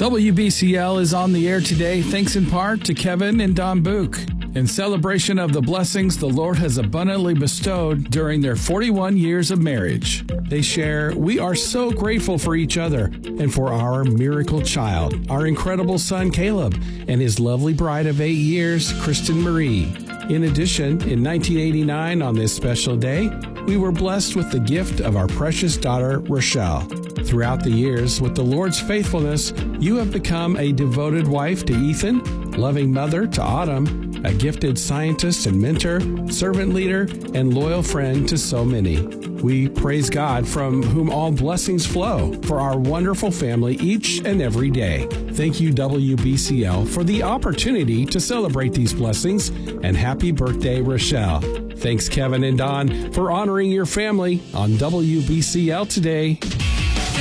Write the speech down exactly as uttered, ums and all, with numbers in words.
W B C L is on the air today thanks in part to Kevin and Don Book. In celebration of the blessings the Lord has abundantly bestowed during their forty-one years of marriage. They share, "We are so grateful for each other and for our miracle child, our incredible son Caleb, and his lovely bride of eight years, Kristen Marie." In addition, in nineteen eighty-nine, on this special day, we were blessed with the gift of our precious daughter, Rochelle. Throughout the years, with the Lord's faithfulness, you have become a devoted wife to Ethan, loving mother to Autumn, a gifted scientist and mentor, servant leader, and loyal friend to so many. We praise God, from whom all blessings flow, for our wonderful family each and every day. Thank you, W B C L, for the opportunity to celebrate these blessings, and happy birthday, Rochelle. Thanks, Kevin and Don, for honoring your family on W B C L today.